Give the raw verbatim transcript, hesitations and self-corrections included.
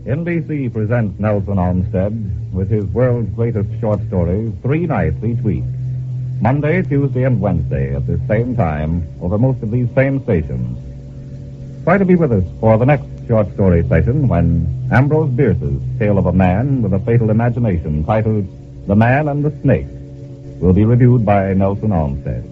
N B C presents Nelson Olmsted with his world's greatest short stories three nights each week. Monday, Tuesday, and Wednesday at this same time over most of these same stations. Try to be with us for the next short story session when Ambrose Bierce's tale of a man with a fatal imagination titled The Man and the Snake will be reviewed by Nelson Olmsted.